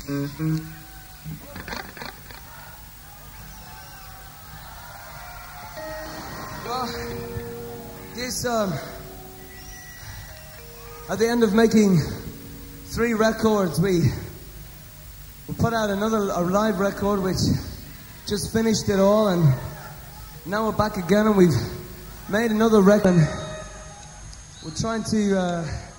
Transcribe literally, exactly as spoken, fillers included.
Well, this, um, at the end of making three records, we, we put out another a live record which just finished it all, and now we're back again and we've made another record. We're trying to uh,